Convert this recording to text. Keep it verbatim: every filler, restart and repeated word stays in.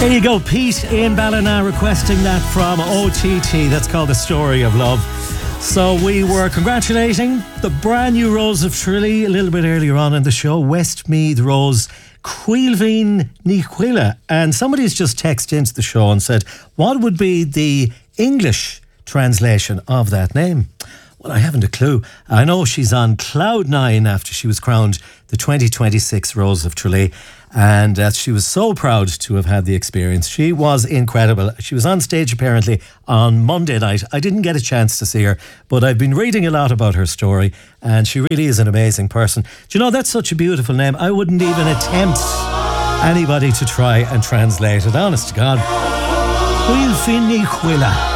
There you go, Pete in Ballina requesting that from O T T. That's called The Story of Love. So we were congratulating the brand new Rose of Tralee a little bit earlier on in the show, Westmeath Rose Cuilveen Ní Chuile. And somebody's just texted into the show and said, what would be the English translation of that name? Well, I haven't a clue. I know she's on cloud nine after she was crowned the twenty twenty-six Rose of Tralee, and uh, she was so proud to have had the experience. She was incredible. She was on stage apparently on Monday night. I didn't get a chance to see her, but I've been reading a lot about her story, and she really is an amazing person. Do you know, that's such a beautiful name. I wouldn't even attempt anybody to try and translate it, honest to God. Cuilveen Ní Chuile.